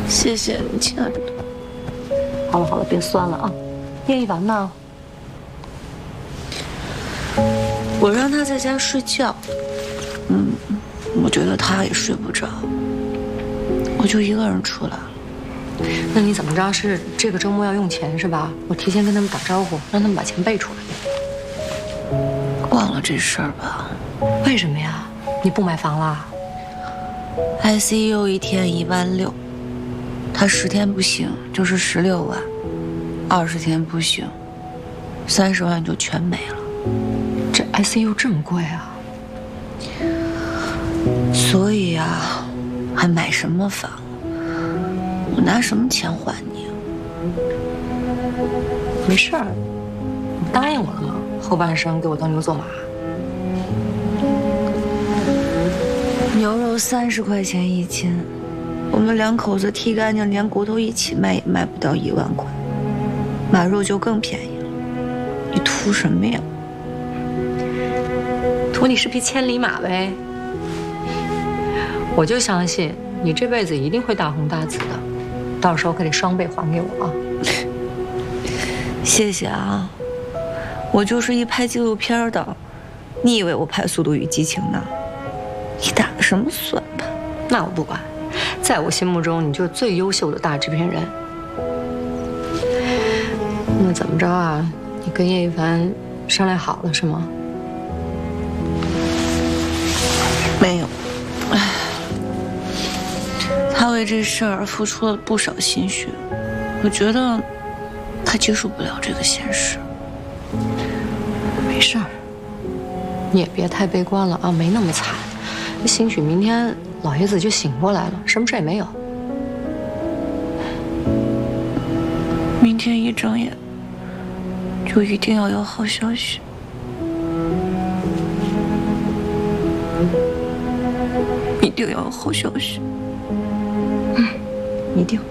谢谢你，亲爱的。 好了好了，别酸了啊。叶一凡呢？ 我让他在家睡觉。我觉得他也睡不着，我就一个人出来了。 那你怎么着？是这个周末要用钱是吧？我提前跟他们打招呼，让他们把钱备出来。 忘了这事儿吧。 为什么呀？你不买房啦 ？ICU 一天16000，他10天不行就是16万，20天不行，30万就全没了。 这 ICU 这么贵啊？ 所以啊，还买什么房？我拿什么钱还你啊？ 没事儿，你答应我了吗？后半生给我当牛做马。 牛肉30块钱1斤，我们2口子剔干净，连骨头一起卖也卖不到1万块。马肉就更便宜了，你图什么呀？ 图你是匹千里马呗。我就相信你这辈子一定会大红大紫的，到时候可得双倍还给我啊！ 谢谢啊，我就是一拍纪录片的，你以为我拍《速度与激情》呢？你打的什么算盘？ 那我不管，在我心目中你就是最优秀的大制片人。那怎么着啊？你跟叶一凡商量好了是吗？ 没有，他为这事儿付出了不少心血，我觉得他接受不了这个现实。 没事儿，你也别太悲观了啊，没那么惨。兴许明天老爷子就醒过来了，什么事也没有。 明天一睁眼，就一定要有好消息。一定要有好消息。 一定。